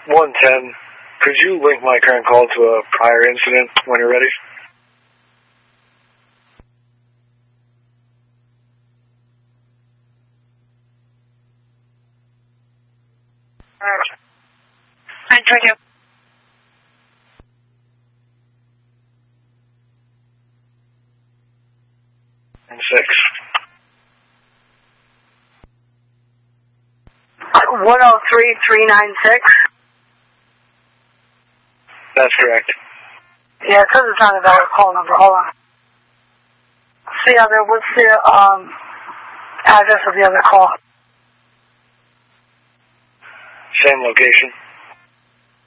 110. Could you link my current call to a prior incident when you're ready? I tried to. And 6. 103396. That's correct. Yeah, it says it's not a valid call number. Hold on. What's the address of the other call? Same location.